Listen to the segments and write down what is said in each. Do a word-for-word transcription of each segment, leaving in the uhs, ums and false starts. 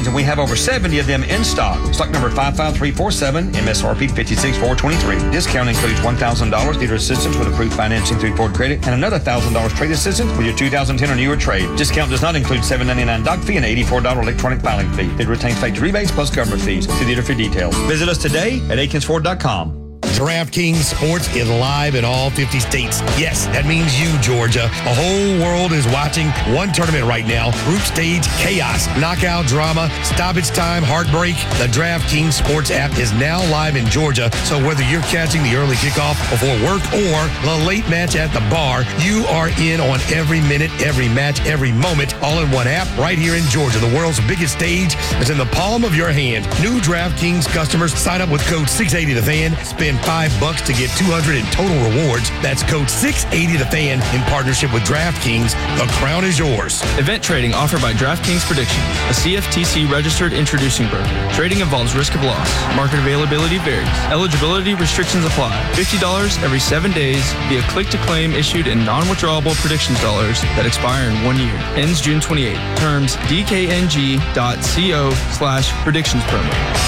machines, and we have over seventy of them in stock. Stock number five five three four seven, M S R P five six four two three. Discount includes one thousand dollars dealer assistance with approved financing through Ford Credit and another one thousand dollars trade assistance with your two thousand ten or newer trade. Discount does not include seven ninety-nine doc fee and eighty-four dollars electronic filing fee. It retains factory rebates plus government fees. See dealer for details. Visit us today at Akins Ford dot com. DraftKings Sports is live in all fifty states. Yes, that means you, Georgia. The whole world is watching one tournament right now. Group stage chaos, knockout drama, stoppage time, heartbreak. The DraftKings Sports app is now live in Georgia, so whether you're catching the early kickoff before work or the late match at the bar, you are in on every minute, every match, every moment, all in one app right here in Georgia. The world's biggest stage is in the palm of your hand. New DraftKings customers sign up with code six eighty the fan, spend five bucks to get two hundred in total rewards. That's code six eighty the fan in partnership with DraftKings. The crown is yours. Event trading offered by DraftKings Prediction, a C F T C registered introducing broker. Trading involves risk of loss. Market availability varies. Eligibility restrictions apply. fifty dollars every seven days via click to claim issued in non-withdrawable predictions dollars that expire in one year. Ends June twenty-eighth. Terms D K N G dot co slash predictions promo.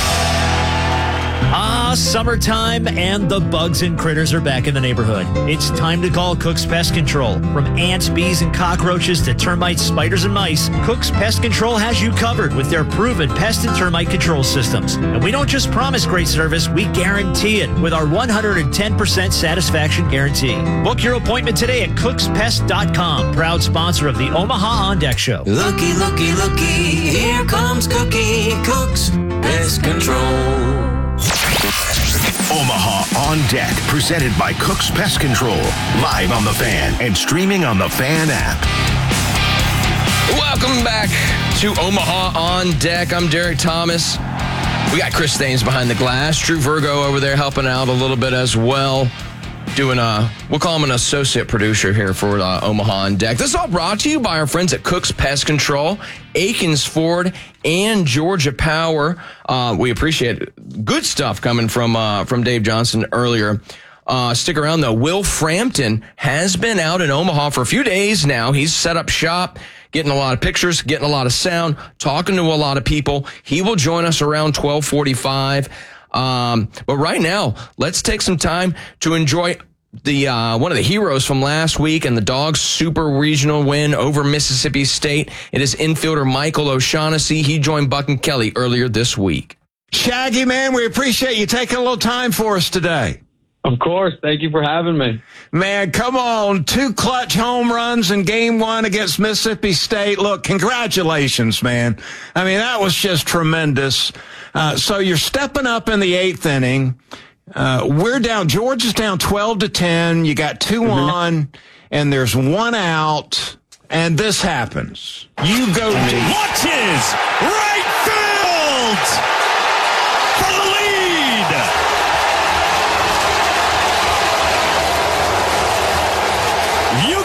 Ah, summertime and the bugs and critters are back in the neighborhood. It's time to call Cook's Pest Control. From ants, bees, and cockroaches to termites, spiders, and mice, Cook's Pest Control has you covered with their proven pest and termite control systems. And we don't just promise great service, we guarantee it with our one hundred ten percent satisfaction guarantee. Book your appointment today at cooks pest dot com, proud sponsor of the Omaha On Deck Show. Looky, looky, looky, here comes Cookie, Cook's Pest Control. Omaha On Deck, presented by Cook's Pest Control, live on The Fan and streaming on the Fan app. Welcome back to Omaha On Deck. I'm Derek Thomas. We got Chris Thames behind the glass. Drew Virgo over there helping out a little bit as well. Doing a, we'll call him an associate producer here for uh, Omaha On Deck. This is all brought to you by our friends at Cook's Pest Control, Akins Ford, and Georgia Power. Uh, we appreciate good stuff coming from uh, from Dave Johnson earlier. Uh, stick around, though. Will Frampton has been out in Omaha for a few days now. He's set up shop, getting a lot of pictures, getting a lot of sound, talking to a lot of people. He will join us around twelve forty-five. Um, but right now, let's take some time to enjoy the uh, one of the heroes from last week and the Dogs Super Regional win over Mississippi State. It is infielder Michael O'Shaughnessy. He joined Buck and Kelly earlier this week. Shaggy, man, we appreciate you taking a little time for us today. Of course. Thank you for having me. Man, come on. Two clutch home runs in game one against Mississippi State. Look, congratulations, man. I mean, that was just tremendous. Uh, so you're stepping up in the eighth inning. Uh, we're down. Georgia's down twelve to ten. You got two mm-hmm. on, and there's one out, and this happens. You go to launches right field for the lead. You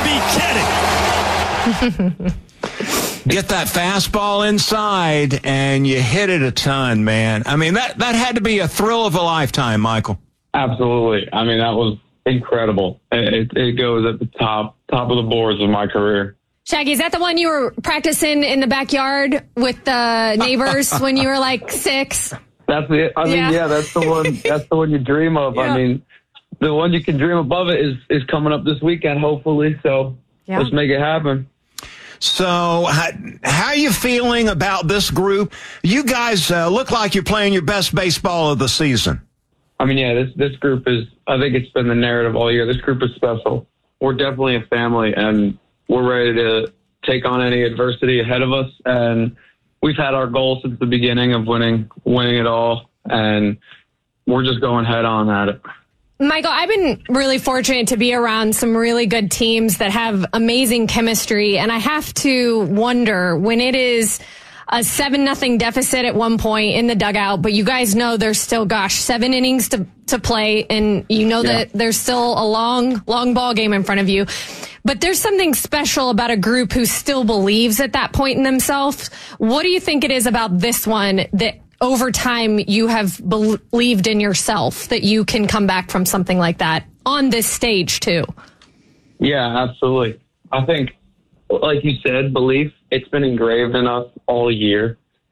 gotta be kidding. Get that fastball inside, and you hit it a ton, man. I mean, that, that had to be a thrill of a lifetime, Michael. Absolutely. I mean, that was incredible. It, it goes at the top top of the boards of my career. Shaggy, is that the one you were practicing in the backyard with the neighbors when you were like six? That's it. I mean, yeah, yeah that's the one. That's the one you dream of. Yeah. I mean, the one you can dream above it is is coming up this weekend, hopefully. So yeah. Let's make it happen. So how, how are you feeling about this group? You guys uh, look like you're playing your best baseball of the season. I mean, yeah, this this group is, I think it's been the narrative all year. This group is special. We're definitely a family, and we're ready to take on any adversity ahead of us. And we've had our goal since the beginning of winning, winning it all, and we're just going head on at it. Michael, I've been really fortunate to be around some really good teams that have amazing chemistry. And I have to wonder, when it is a seven nothing deficit at one point in the dugout, but you guys know there's still, gosh, seven innings to, to play. And you know yeah. that there's still a long, long ball game in front of you. But there's something special about a group who still believes at that point in themselves. What do you think it is about this one that over time you have believed in yourself that you can come back from something like that on this stage too? Yeah, absolutely. I think, like you said, belief, it's been engraved in us all year.